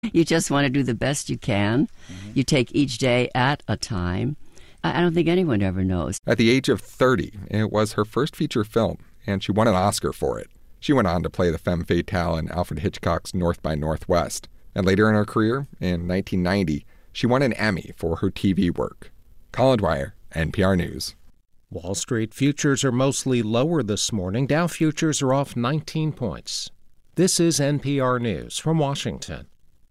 You just want to do the best you can. Mm-hmm. You take each day at a time. I don't think anyone ever knows. At the age of 30, it was her first feature film, and she won an Oscar for it. She went on to play the femme fatale in Alfred Hitchcock's North by Northwest. And later in her career, in 1990, she won an Emmy for her TV work. Colin Dwyer, NPR News. Wall Street futures are mostly lower this morning. Dow futures are off 19 points. This is NPR News from Washington.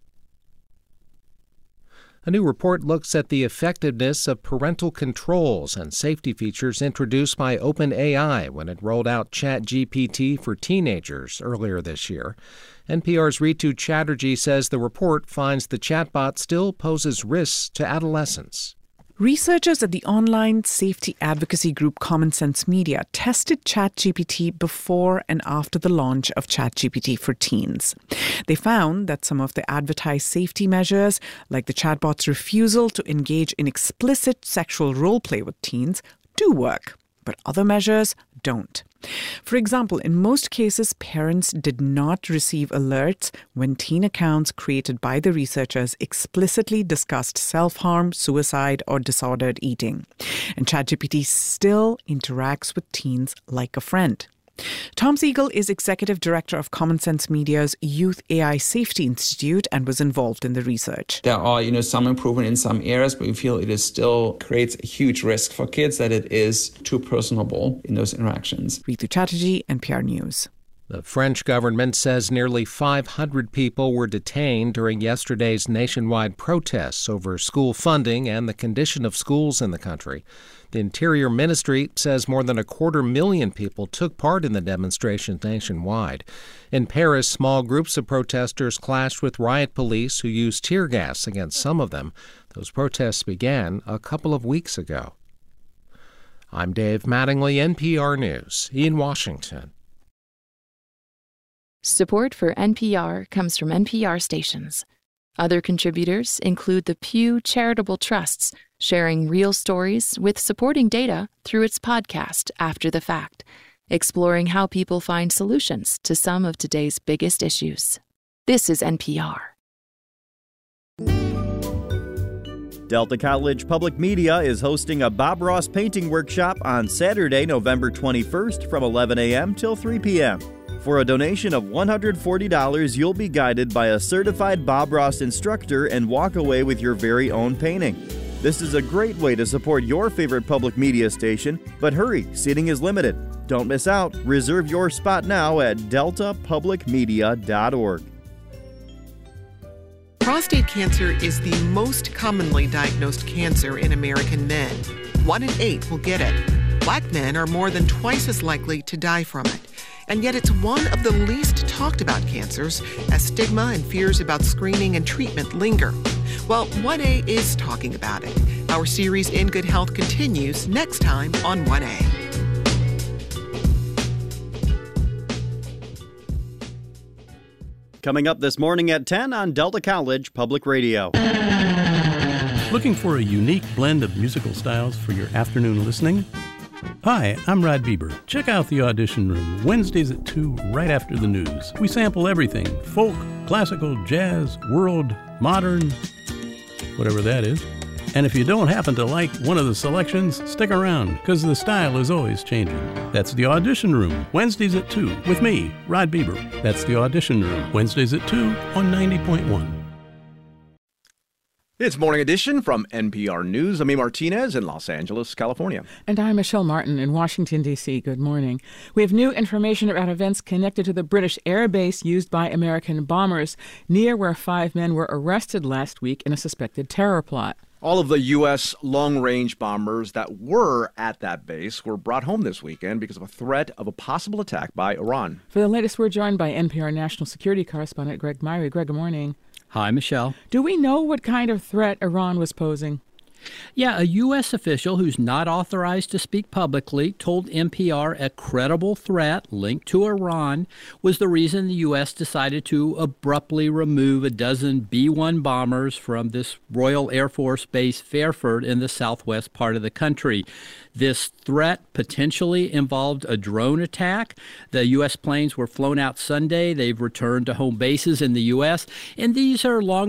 A new report looks at the effectiveness of parental controls and safety features introduced by OpenAI when it rolled out ChatGPT for teenagers earlier this year. NPR's Ritu Chatterjee says the report finds the chatbot still poses risks to adolescents. Researchers at the online safety advocacy group Common Sense Media tested ChatGPT before and after the launch of ChatGPT for teens. They found that some of the advertised safety measures, like the chatbot's refusal to engage in explicit sexual role play with teens, do work, but other measures don't. For example, in most cases, parents did not receive alerts when teen accounts created by the researchers explicitly discussed self-harm, suicide, or disordered eating. And ChatGPT still interacts with teens like a friend. Tom Siegel is executive director of Common Sense Media's Youth AI Safety Institute and was involved in the research. There are, some improvement in some areas, but we feel it is still creates a huge risk for kids that it is too personable in those interactions. Ritu Chatterjee, NPR News. The French government says nearly 500 people were detained during yesterday's nationwide protests over school funding and the condition of schools in the country. The Interior Ministry says more than 250,000 people took part in the demonstrations nationwide. In Paris, small groups of protesters clashed with riot police who used tear gas against some of them. Those protests began a couple of weeks ago. I'm Dave Mattingly, NPR News, in Washington. Support for NPR comes from NPR stations. Other contributors include the Pew Charitable Trusts, sharing real stories with supporting data through its podcast, After the Fact, exploring how people find solutions to some of today's biggest issues. This is NPR. Delta College Public Media is hosting a Bob Ross painting workshop on Saturday, November 21st from 11 a.m. till 3 p.m. For a donation of $140, you'll be guided by a certified Bob Ross instructor and walk away with your very own painting. This is a great way to support your favorite public media station, but hurry, seating is limited. Don't miss out. Reserve your spot now at deltapublicmedia.org. Prostate cancer is the most commonly diagnosed cancer in American men. 1 in 8 will get it. Black men are more than twice as likely to die from it. And yet it's one of the least talked about cancers as stigma and fears about screening and treatment linger. Well, 1A is talking about it. Our series In Good Health continues next time on 1A. Coming up this morning at 10 on Delta College Public Radio. Looking for a unique blend of musical styles for your afternoon listening? Hi, I'm Rod Bieber. Check out the Audition Room, Wednesdays at 2, right after the news. We sample everything: folk, classical, jazz, world, modern, whatever that is. And if you don't happen to like one of the selections, stick around, because the style is always changing. That's the Audition Room, Wednesdays at 2, with me, Rod Bieber. That's the Audition Room, Wednesdays at 2 on 90.1. It's Morning Edition from NPR News. I'm A. Martinez in Los Angeles, California. And I'm Michelle Martin in Washington, D.C. Good morning. We have new information about events connected to the British air base used by American bombers near where 5 men were arrested last week in a suspected terror plot. All of the U.S. long-range bombers that were at that base were brought home this weekend because of a threat of a possible attack by Iran. For the latest, we're joined by NPR national security correspondent Greg Myrie. Greg, good morning. Hi, Michelle. Do we know what kind of threat Iran was posing? Yeah, a U.S. official who's not authorized to speak publicly told NPR a credible threat linked to Iran was the reason the U.S. decided to abruptly remove a dozen B-1 bombers from this Royal Air Force Base Fairford in the southwest part of the country. This threat potentially involved a drone attack. The U.S. planes were flown out Sunday. They've returned to home bases in the U.S., and these are long